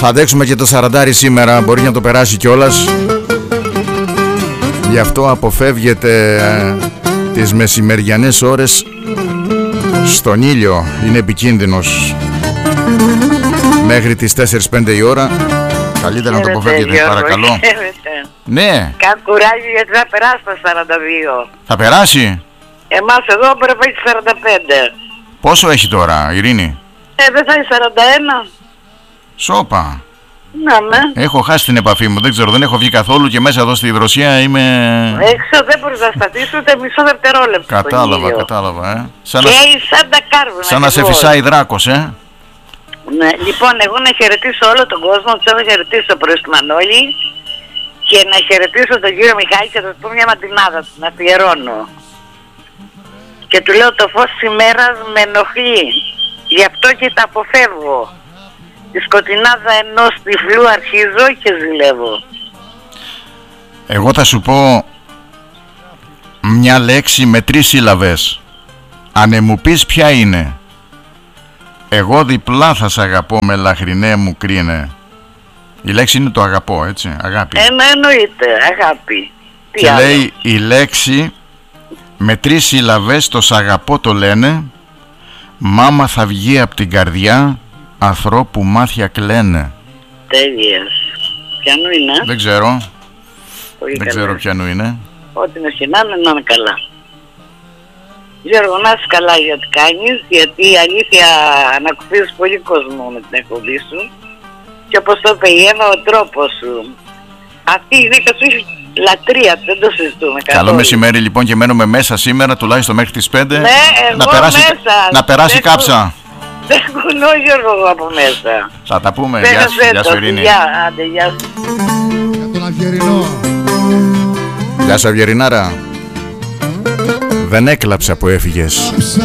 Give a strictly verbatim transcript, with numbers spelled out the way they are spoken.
Θα αντέξουμε και το σαραντάρι σήμερα, μπορεί να το περάσει κιόλας. Γι' αυτό αποφεύγετε ε, τις μεσημεριανές ώρες στον ήλιο, είναι επικίνδυνος. Μέχρι τις τέσσερις πέντε η ώρα καλύτερα να το αποφεύγετε, παρακαλώ. Ναι. Κάνε κουράγιο γιατί θα περάσει τα σαράντα δύο. Θα περάσει. Εμάς εδώ πρέπει να έχει σαράντα πέντε. Πόσο έχει τώρα, Ειρήνη? Ε, δεν θα έχει σαράντα ένα. Σόπα. Να με. Έχω χάσει την επαφή μου, δεν ξέρω, δεν έχω βγει καθόλου και μέσα εδώ στη Ρωσία είμαι... Έξω δεν μπορείς να σταθείς ούτε μισό δευτερόλεπτο. Κατάλαβα, κατάλαβα, ε. Σαν και να... σαν τα κάρβουνα. Σαν να σε φυσάει δράκος, ε. Ναι, λοιπόν, εγώ να χαιρετήσω όλο τον κόσμο, θέλω να χαιρετήσω προς τη Μανώλη και να χαιρετήσω τον κύριο Μιχάλη και θα του πω μια ματινάδα του, να αφιερώνω. Και του λέω το φως της ημέρας με ενοχλεί, γι' αυτό και τα αποφεύγω. Τη σκοτεινάδα ενός τυφλού αρχίζω και ζηλεύω. Εγώ θα σου πω μια λέξη με τρεις σύλλαβες. Αν μου πεις ποια είναι, εγώ διπλά θα σ' αγαπώ με λαχρινέ μου κρίνε. Η λέξη είναι το αγαπώ, έτσι, αγάπη. Ένα εννοείται, αγάπη. Τι και άλλο? λέει η λέξη με τρεις σύλλαβες, το σ' αγαπώ το λένε, μάμα θα βγει από την καρδιά, ανθρώπου μάτια κλαίνε. Τέλειας. Ποιανού είναι? Δεν ξέρω. Πολύ Δεν καλά. ξέρω ποιανού είναι. Ό,τι να χινάνε να είναι καλά. Γιώργο, να είσαι καλά γιατί κάνεις, γιατί η αλήθεια ανακουφίζεις πολύ κόσμο με την εκπομπή σου. Και όπως το είπε η Εύα, ο τρόπος σου. Αυτή η γυναίκα σου έχει λατρεία, δεν το συζητούμε καθόλου. Καλό μεσημέρι λοιπόν και μένουμε μέσα σήμερα τουλάχιστον μέχρι τις πέντε. Ναι, να εγώ περάσει, μέσα. να περάσει Δεν κάψα. Δεν κουνώ Γιώργο εγώ από μέσα. Θα τα πούμε. Δεν Γεια σου, γεια σου Ειρήνη. Γεια, άντε, γεια σου. Για τον Αυγερινό. Γεια σου Αυγερινάρα. Δεν έκλαψα που έφυγες.